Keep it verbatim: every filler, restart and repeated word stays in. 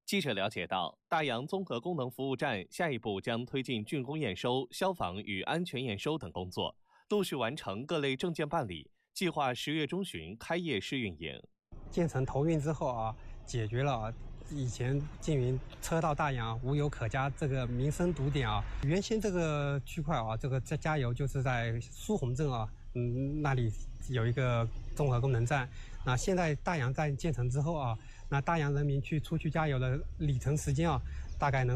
记者了解到，大洋综合功能服务站下一步将推进竣工验收、消防与安全验收等工作，陆续完成各类证件办理，计划十月中旬开业试运营。 建成投运之后啊，解决了以前经营车到大洋无油可加这个民生堵点啊。原先这个区块啊，这个加加油就是在苏洪镇啊，嗯，那里有一个综合功能站。那现在大洋站建成之后啊，那大洋人民去出去加油的里程时间啊，大概能